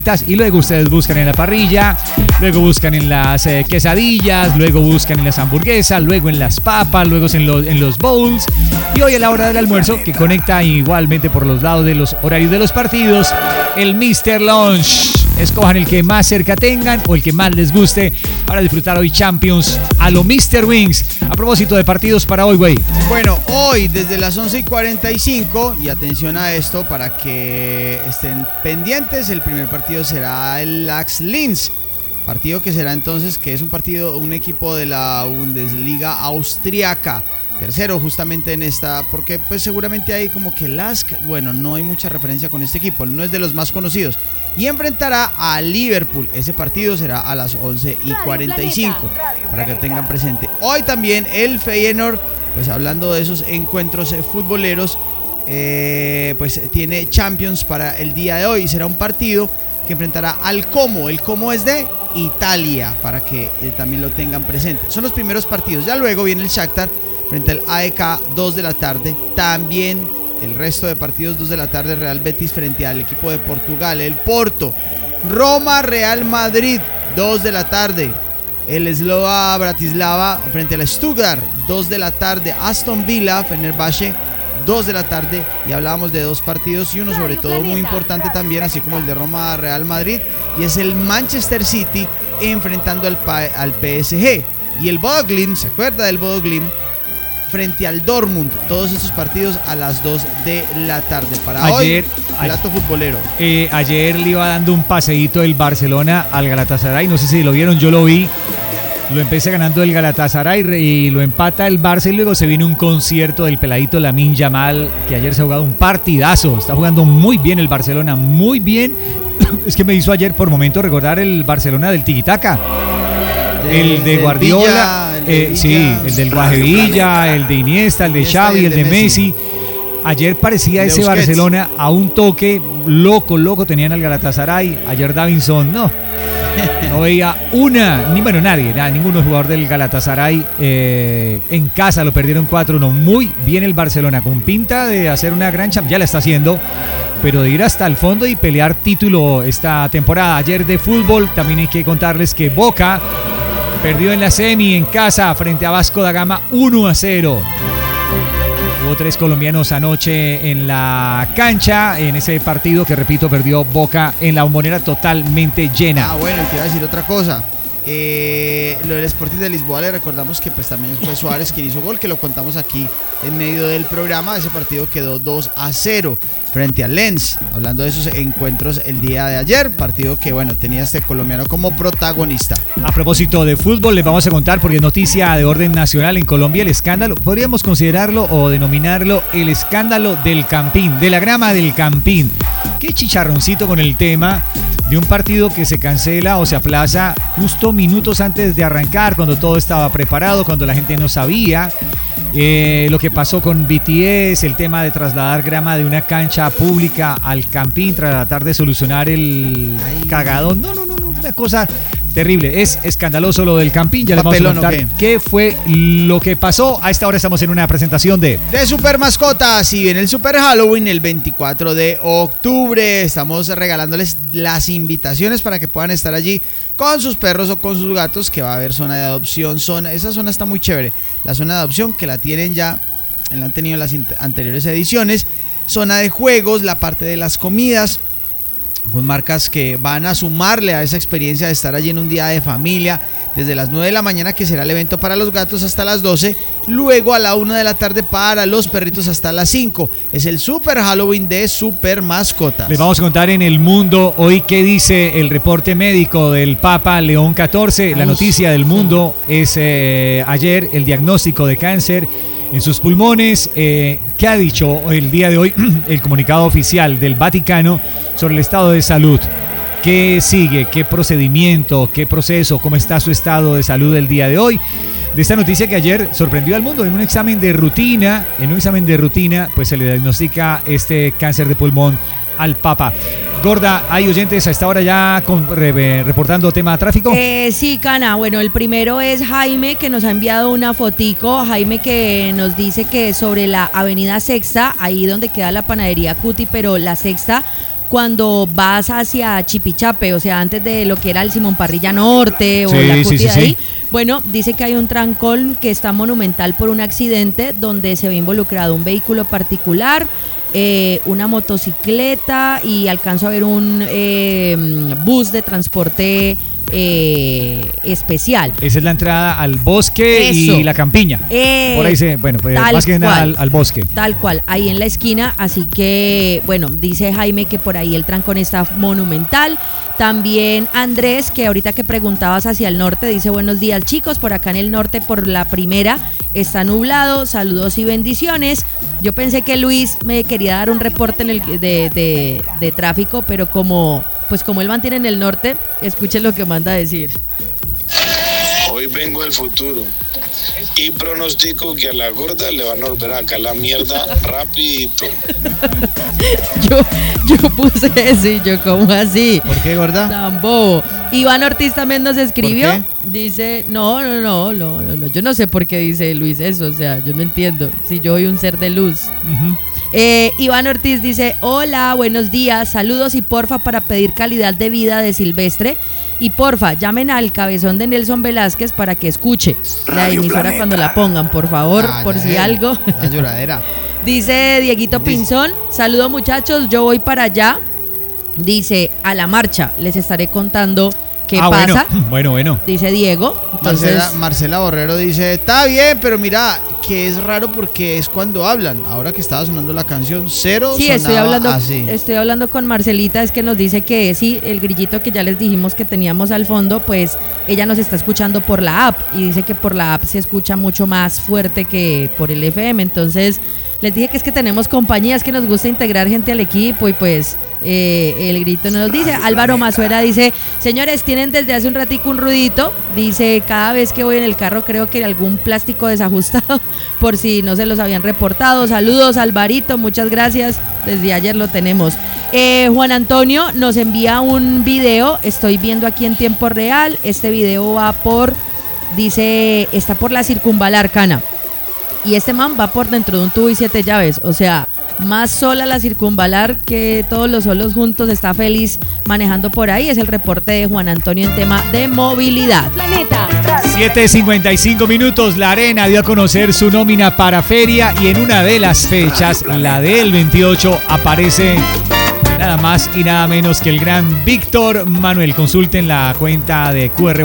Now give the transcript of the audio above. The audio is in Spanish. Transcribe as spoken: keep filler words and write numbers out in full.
y luego ustedes buscan en la parrilla, luego buscan en las eh, quesadillas, luego buscan en las hamburguesas, luego en las papas, luego en, lo, en los bowls. Y hoy a la hora del almuerzo, que conecta igualmente por los lados de los horarios de los partidos, el míster Lunch. Escojan el que más cerca tengan o el que más les guste para disfrutar hoy Champions a lo míster Wings. A propósito de partidos para hoy, güey. Bueno, hoy desde las once y cuarenta y cinco, y atención a esto para que estén pendientes, el primer partido será el Ajax Linz. Partido que será entonces, que es un partido, un equipo de la Bundesliga austriaca. Tercero justamente en esta, porque pues seguramente hay como que Lask, bueno, no hay mucha referencia con este equipo, no es de los más conocidos. Y enfrentará a Liverpool. Ese partido será a las once y cuarenta y cinco, para que tengan presente. Hoy también el Feyenoord, pues hablando de esos encuentros eh, futboleros, eh, pues tiene Champions para el día de hoy. Será un partido que enfrentará al Como. El Como es de Italia, para que eh, también lo tengan presente. Son los primeros partidos. Ya luego viene el Shakhtar frente al A E K, dos de la tarde. También el resto de partidos, dos de la tarde, Real Betis frente al equipo de Portugal, el Porto. Roma, Real Madrid, dos de la tarde. El Slovan Bratislava frente al Stuttgart, dos de la tarde. Aston Villa, Fenerbahce, dos de la tarde. Y hablábamos de dos partidos y uno sobre todo muy importante también, así como el de Roma, Real Madrid, y es el Manchester City enfrentando al, al P S G. Y el Bodo Glimt, ¿se acuerda del Bodo Glimt? Frente al Dortmund. Todos estos partidos a las dos de la tarde. Para ayer, hoy, plato futbolero. Eh, ayer le iba dando un paseíto del Barcelona al Galatasaray. No sé si lo vieron, yo lo vi. Lo empecé ganando el Galatasaray y lo empata el Barça. Y luego se viene un concierto del peladito Lamine Yamal, que ayer se ha jugado un partidazo. Está jugando muy bien el Barcelona, muy bien. Es que me hizo ayer por momento recordar el Barcelona del Tiki-Taka. De, el de Guardiola, Villa, el de eh, sí, el del Guajevilla, el de Iniesta, el de Xavi, el de, el de Messi. Messi. Ayer parecía ese Busquets. Barcelona a un toque loco, loco tenían al Galatasaray. Ayer Davinson, no, no veía una, ni bueno, nadie, nada, ninguno jugador del Galatasaray. Eh, en casa lo perdieron cuatro uno. Muy bien el Barcelona, con pinta de hacer una gran champions, ya la está haciendo, pero de ir hasta el fondo y pelear título esta temporada. Ayer de fútbol también hay que contarles que Boca perdió en la semi en casa frente a Vasco da Gama uno a cero. Hubo tres colombianos anoche en la cancha en ese partido que, repito, perdió Boca en la Bombonera totalmente llena. Ah, bueno, te iba a decir otra cosa. Eh, lo del Sporting de Lisboa, le recordamos que pues también fue Suárez quien hizo gol, que lo contamos aquí en medio del programa. Ese partido quedó dos a cero frente al Lens. Hablando de esos encuentros el día de ayer, partido que bueno, tenía este colombiano como protagonista. A propósito de fútbol, les vamos a contar, porque es noticia de orden nacional en Colombia, el escándalo, podríamos considerarlo o denominarlo el escándalo del Campín, de la grama del Campín. Qué chicharroncito con el tema de un partido que se cancela o se aplaza justo minutos antes de arrancar, cuando todo estaba preparado, cuando la gente no sabía. Eh, lo que pasó con B T S, el tema de trasladar grama de una cancha pública al Campín, tratar de solucionar el Ay. cagadón. No, no, no, no, una cosa terrible. Es escandaloso lo del Campín. Ya les vamos a contar qué? qué fue lo que pasó. A esta hora estamos en una presentación de... De Super Mascotas. Y viene el Super Halloween el veinticuatro de octubre. Estamos regalándoles las invitaciones para que puedan estar allí con sus perros o con sus gatos, que va a haber zona de adopción. Zona, esa zona está muy chévere. La zona de adopción, que la tienen ya, la han tenido en las anteriores ediciones. Zona de juegos, la parte de las comidas, con marcas que van a sumarle a esa experiencia de estar allí en un día de familia, desde las nueve de la mañana, que será el evento para los gatos, hasta las doce, luego a la una de la tarde para los perritos hasta las cinco. Es el Super Halloween de Super Mascotas. Les vamos a contar en el mundo hoy qué dice el reporte médico del Papa León catorce. La noticia del mundo es eh, ayer el diagnóstico de cáncer en sus pulmones. Eh, ¿Qué ha dicho el día de hoy el comunicado oficial del Vaticano sobre el estado de salud? ¿Qué sigue? ¿Qué procedimiento? ¿Qué proceso? ¿Cómo está su estado de salud el día de hoy? De esta noticia que ayer sorprendió al mundo. En un examen de rutina, en un examen de rutina, pues se le diagnostica este cáncer de pulmón al Papa. Gorda, ¿hay oyentes a esta hora ya con, re, reportando tema de tráfico? Eh, sí, Cana. Bueno, el primero es Jaime, que nos ha enviado una fotico. Jaime, que nos dice que sobre la avenida Sexta, ahí donde queda la panadería Cuti, pero la Sexta cuando vas hacia Chipichape, o sea, antes de lo que era el Simón Parrilla Norte o Sí, la sí, Cuti sí, de ahí. sí. Bueno, dice que hay un trancón que está monumental por un accidente donde se ve involucrado un vehículo particular, eh, una motocicleta y alcanzo a ver un eh, bus de transporte eh, especial. Esa es la entrada al bosque Eso. y la campiña. Eh, Por ahí se, bueno, pues tal más que nada cual. al, al bosque. Tal cual, ahí en la esquina, así que, bueno, dice Jaime que por ahí el trancón está monumental. También Andrés, que ahorita que preguntabas hacia el norte, dice buenos días chicos, por acá en el norte por la primera está nublado, saludos y bendiciones. Yo pensé que Luis me quería dar un reporte en el, de, de, de tráfico, pero como, pues como él mantiene en el norte, escuchen lo que manda a decir. Hoy vengo del futuro y pronostico que a la gorda le van a volver a caer la mierda rapidito. Yo, yo puse eso y yo, ¿cómo así? ¿Por qué, gorda? Tan bobo. Iván Ortiz también nos escribió. ¿Por qué? Dice, no, no, no, no, no, no, yo no sé por qué dice Luis eso, o sea, yo no entiendo. Si yo soy un ser de luz. Ujú. Eh, Iván Ortiz dice, hola, buenos días, saludos y porfa para pedir calidad de vida de Silvestre. Y porfa, llamen al cabezón de Nelson Velázquez para que escuche la emisora cuando la pongan, por favor, Ah, por ya si es. algo. La lloradera. Dice Dieguito Pinzón, saludos muchachos, yo voy para allá. Dice, a la marcha, les estaré contando qué Ah, pasa. Bueno, bueno, bueno. Dice Diego. Entonces, Marcela, Marcela Borrero dice, está bien, pero mira, que es raro porque es cuando hablan. Ahora que estaba sonando la canción, cero sí, sonaba estoy hablando, así. estoy hablando con Marcelita, es que nos dice que sí, el grillito que ya les dijimos que teníamos al fondo, pues ella nos está escuchando por la app y dice que por la app se escucha mucho más fuerte que por el F M, entonces les dije que es que tenemos compañías que nos gusta integrar gente al equipo y pues eh, el grito nos dice. Álvaro Mazuera dice, señores, tienen desde hace un ratico un ruidito, dice, cada vez que voy en el carro creo que algún plástico desajustado, por si no se los habían reportado. Saludos, Alvarito, muchas gracias, desde ayer lo tenemos. Eh, Juan Antonio nos envía un video, estoy viendo aquí en tiempo real, este video va por, dice, está por la Circunvalar Cana. Y este man va por dentro de un tubo y siete llaves, o sea, más sola la Circunvalar que todos los solos juntos, está feliz manejando por ahí. Es el reporte de Juan Antonio en tema de movilidad. siete cincuenta y cinco minutos, la Arena dio a conocer su nómina para feria y en una de las fechas, la del veintiocho, aparece nada más y nada menos que el gran Víctor Manuel. Consulten la cuenta de Q R